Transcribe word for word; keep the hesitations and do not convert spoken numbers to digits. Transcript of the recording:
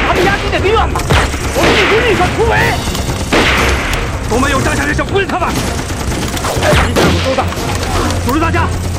他们押进那个院吧，我们立即立刻突围。 我们有上下人手，不是他们。 一切我收到，组织大家